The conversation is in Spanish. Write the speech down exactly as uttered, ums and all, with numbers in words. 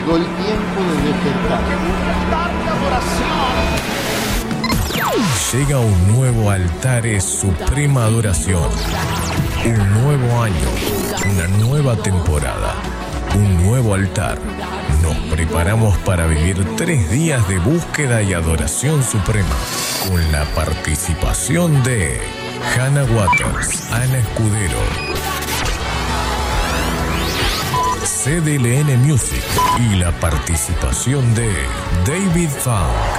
llegó el tiempo de despertar. Llega un nuevo Altares Suprema Adoración. Un nuevo año, una nueva temporada, un nuevo altar. Nos preparamos para vivir tres días de búsqueda y adoración suprema, con la participación de Hannah Waters, Ana Escudero, C D L N Music y la participación de David Funk.